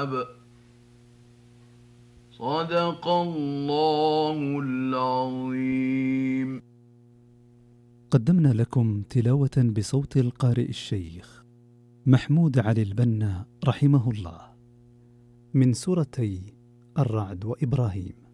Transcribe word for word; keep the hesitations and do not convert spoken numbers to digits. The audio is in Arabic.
الحساب. صدق الله العظيم. قدمنا لكم تلاوة بصوت القارئ الشيخ محمود علي البنا رحمه الله من سورتي الرعد وإبراهيم.